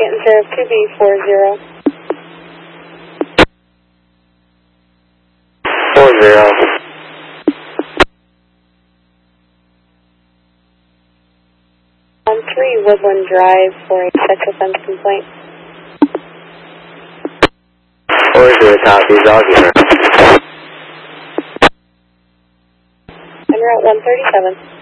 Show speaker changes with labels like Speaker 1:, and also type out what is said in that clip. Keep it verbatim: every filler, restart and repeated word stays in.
Speaker 1: Canton Sheriff two B four zero.
Speaker 2: Four zero.
Speaker 1: On three Woodland Drive for a sex offense complaint.
Speaker 2: Four zero copies, I'll give her.
Speaker 1: En route one thirty-seven.